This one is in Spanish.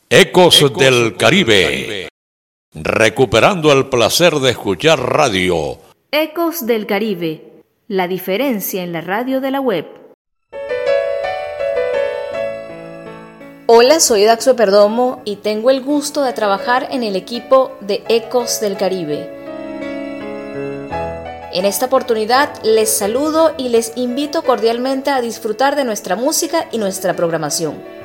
Ecos del Caribe, recuperando el placer de escuchar radio. Ecos del Caribe, la diferencia en la radio de la web. Hola, soy Daxo Perdomo y tengo el gusto de trabajar en el equipo de Ecos del Caribe. En esta oportunidad les saludo y les invito cordialmente a disfrutar de nuestra música y nuestra programación.